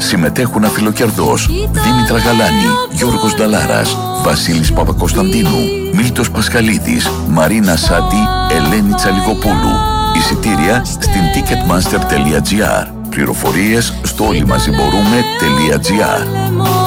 Συμμετέχουν αφιλοκερδός Δήμητρα Γαλάνη, Γιώργος Νταλάρας, Βασίλης Παπακοσταντίνου, Μίλτος Πασχαλίδης, Μαρίνα Σάτι, Ελένη Τσαλιγοπούλου. Εισιτήρια στην ticketmaster.gr. Πληροφορίες στο όλοιμαζιμπορούμε.gr.